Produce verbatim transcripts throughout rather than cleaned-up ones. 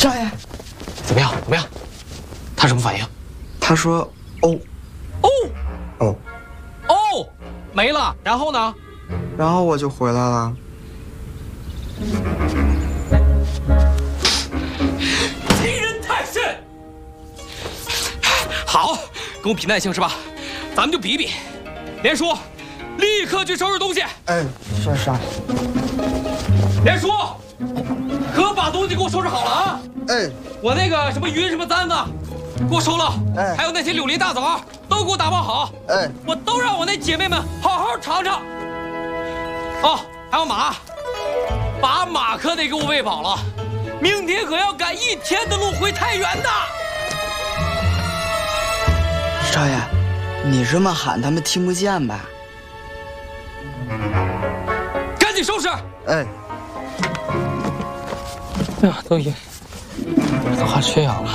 少爷， 怎么样？怎么样？他什么反应？ 他说哦， 哦， 哦， 哦，没了。然后呢？ 然后我就回来了。 欺人太甚！好，跟我比耐性是吧？咱们就比比。连叔，立刻去收拾东西。 哎，是少爷。 连叔，可把东西给我收拾好了啊！ 哎， 我那个什么云什么簪子，给我收了。哎，还有那些柳林大枣，都给我打包好。哎，我都让我那姐妹们好好尝尝。哦，还有马，把马可得给我喂饱了，明天可要赶一天的路回太原的。 少爷，你这么喊，他们听不见吧？ 赶紧收拾！ 哎。 哎呀，都已都快缺氧了。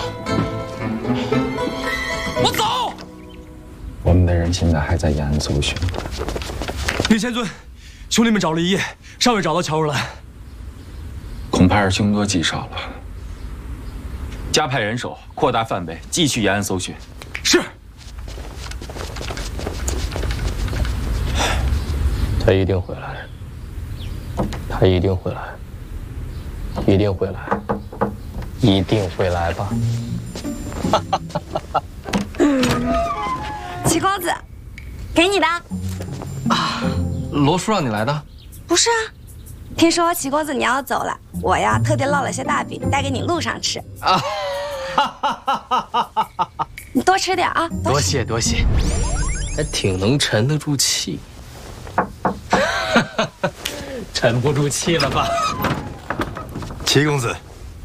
我走。 我们的人现在还在延安搜寻。 岳千尊，兄弟们找了一夜，尚未找到乔若兰。 恐怕是凶多吉少了。加派人手，扩大范围，继续延安搜寻。 是。 他一定会来，他一定会来，一定会来，一定会来吧。 齐公子，给你的。 啊，罗叔让你来的？ 不是啊，听说齐公子你要走了，我呀特地烙了些大饼带给你路上吃。啊，你多吃点啊。 多谢多谢，还挺能沉得住气。沉不住气了吧？ 齐公子，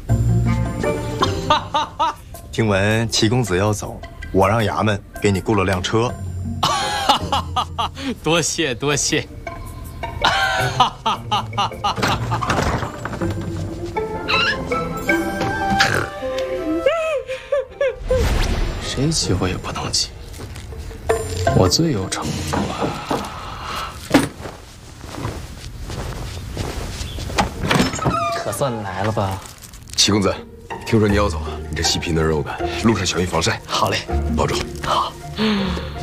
听闻齐公子要走，我让衙门给你雇了辆车。 多谢多谢。谁急我也不能急，我最有城府了。可算来了吧， 齐公子，听说你要走，你这细皮嫩肉的，路上小心防晒。 好嘞， 保重。 好。